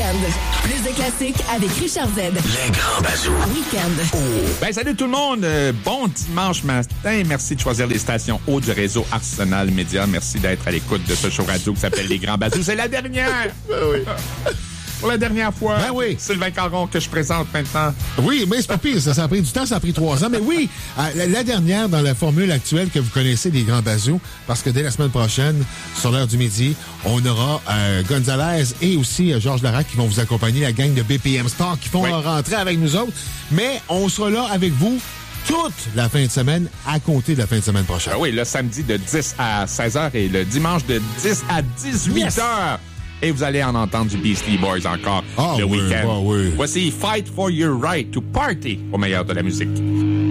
Week-end. Plus de classiques avec Richard Z. Les grands bazous. Week-end. Oh. Ben, salut tout le monde. Bon dimanche matin. Merci de choisir les stations haut du réseau Arsenal Média. Merci d'être à l'écoute de ce show radio qui s'appelle Les Grands Bazous. C'est la dernière. Ben oui. Pour la dernière fois. Ben oui. Sylvain Caron que je présente maintenant. Oui, mais c'est pas pire. Ça a pris du temps, ça a pris 3 ans. Mais oui, la dernière dans la formule actuelle que vous connaissez des Grands Bazous, parce que dès la semaine prochaine, sur l'heure du midi, on aura Gonzalez et aussi Georges Larac qui vont vous accompagner, la gang de BPM Star qui vont rentrer avec nous autres. Mais on sera là avec vous toute la fin de semaine à compter de la fin de semaine prochaine. Ah oui, le samedi de 10 à 16h et le dimanche de 10 à 18h. Yes. Et vous allez en entendre du Beastie Boys encore le week-end. Oui. Voici Fight for Your Right to Party au meilleur de la musique.